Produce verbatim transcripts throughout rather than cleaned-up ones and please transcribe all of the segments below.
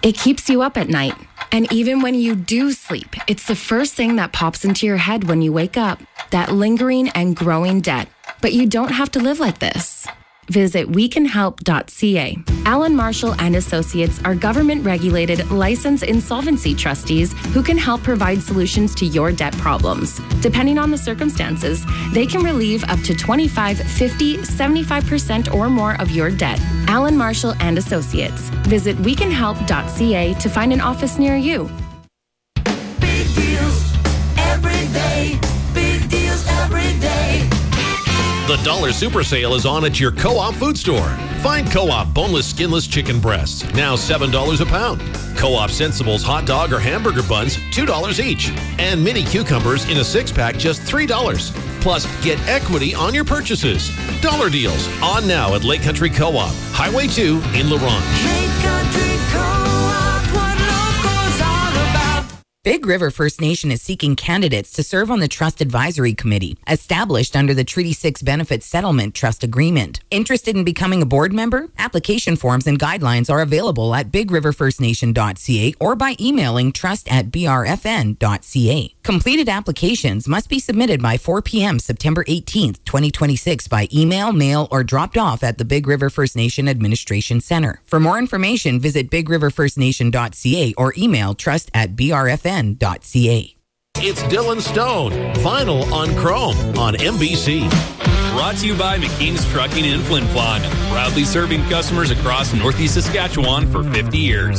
It keeps you up at night. And even when you do sleep, it's the first thing that pops into your head when you wake up. That lingering and growing debt. But you don't have to live like this. Visit we can help dot c a. Allen Marshall and Associates are government-regulated, licensed insolvency trustees who can help provide solutions to your debt problems. Depending on the circumstances, they can relieve up to twenty-five, fifty, seventy-five percent or more of your debt. Allen Marshall and Associates. Visit we can help dot c a to find an office near you. Big deals every day. Big deals every day. The Dollar Super Sale is on at your Co-op food store. Find Co-op boneless, skinless chicken breasts, now seven dollars a pound. Co-op Sensibles hot dog or hamburger buns, two dollars each. And mini cucumbers in a six-pack, just three dollars. Plus, get equity on your purchases. Dollar deals on now at Lake Country Co-op, Highway two in La Ronge. Lake Country Co-op, what local's all about. Big River First Nation is seeking candidates to serve on the Trust Advisory Committee, established under the Treaty six Benefit Settlement Trust Agreement. Interested in becoming a board member? Application forms and guidelines are available at big river first nation dot c a or by emailing trust at b r f n dot c a. Completed applications must be submitted by four p.m. September eighteenth, twenty twenty-six by email, mail, or dropped off at the Big River First Nation Administration Center. For more information, visit big river first nation dot c a or email trust at b r f n dot c a. It's Dylan Stone, Vinyl on Chrome on M B C. Brought to you by McKean's Trucking in Flin Flon, proudly serving customers across Northeast Saskatchewan for fifty years.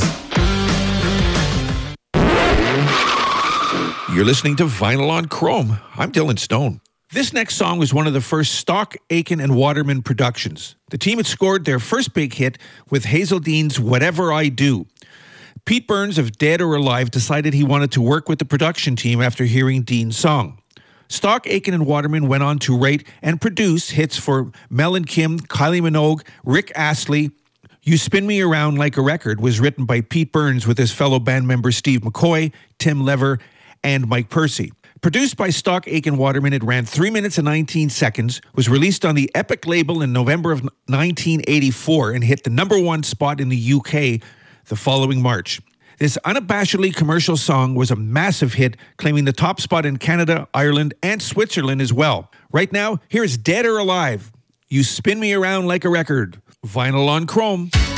You're listening to Vinyl on Chrome. I'm Dylan Stone. This next song was one of the first Stock, Aitken, and Waterman productions. The team had scored their first big hit with Hazel Dean's Whatever I Do. Pete Burns of Dead or Alive decided he wanted to work with the production team after hearing Dean's song. Stock, Aitken, and Waterman went on to write and produce hits for Mel and Kim, Kylie Minogue, Rick Astley. You Spin Me Around Like a Record was written by Pete Burns with his fellow band members Steve McCoy, Tim Lever, and Mike Percy. Produced by Stock, Aitken, Waterman, it ran three minutes and nineteen seconds, was released on the Epic label in November of nineteen eighty-four, and hit the number one spot in the U K the following March. This unabashedly commercial song was a massive hit, claiming the top spot in Canada, Ireland, and Switzerland as well. Right now, here is Dead or Alive. You Spin Me Around Like a Record. Vinyl on Chrome.